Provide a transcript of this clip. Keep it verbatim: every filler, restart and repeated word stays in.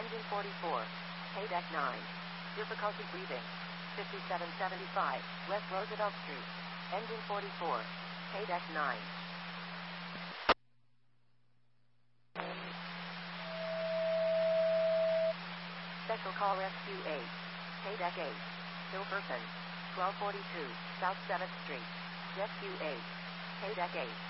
Engine forty-four. Paydeck nine. Difficulty breathing. fifty-seven seventy-five, West Roosevelt Street. Engine forty-four. Paydeck nine. Special Call Rescue eight. Paydeck eight. Still person. twelve forty-two, South seventh Street. Rescue eight. Paydeck eight.